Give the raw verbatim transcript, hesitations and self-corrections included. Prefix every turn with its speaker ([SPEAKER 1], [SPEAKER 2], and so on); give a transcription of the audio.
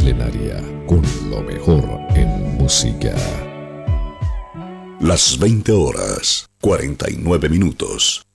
[SPEAKER 1] Milenaria, con lo mejor en música.
[SPEAKER 2] Las veinte horas, cuarenta y nueve minutos.